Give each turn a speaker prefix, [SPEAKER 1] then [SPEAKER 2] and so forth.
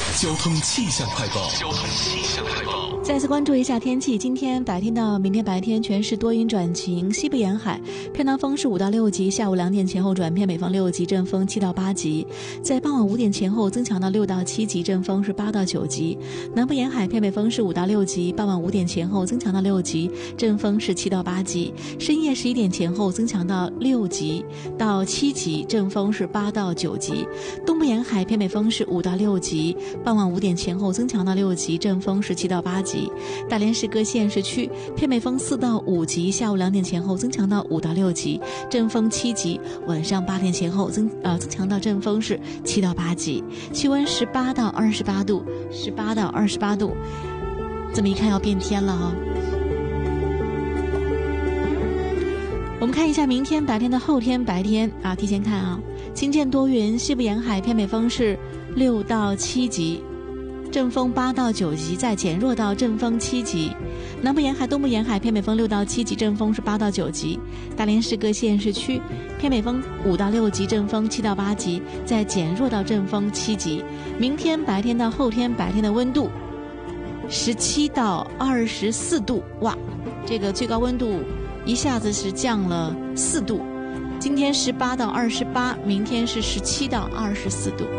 [SPEAKER 1] 交通气象快报。
[SPEAKER 2] 再次关注一下天气，今天白天到明天白天全是多云转晴，西部沿海偏南风是5到6级，下午2点前后转偏北方6级，阵风7到8级，在傍晚5点前后增强到6到7级，阵风是8到9级。南部沿海偏北风是5到6级，傍晚5点前后增强到6级，阵风是7到8级，深夜11点前后增强到6级到7级，阵风是8到9级。东部沿海偏北风是5到6级，傍晚5点前后增强到6级，阵风是7到8级。大连市各县市区偏北风4到5级，下午2点前后增强到5到6级，阵风7级，晚上8点前后增强到阵风是7到8级。气温18到28度，18到28度，这么一看要变天了啊。我们看一下明天白天的后天白天啊，提前看啊，晴间多云，西部沿海偏北风是6到7级，阵风8到9级，再减弱到阵风7级。南部沿海、东部沿海偏北风6到7级，阵风是8到9级。大连市各县市区偏北风5到6级，阵风7到8级，再减弱到阵风7级。明天白天到后天白天的温度17到24度，哇，这个最高温度一下子是降了4度。今天18到28，明天是17到24度。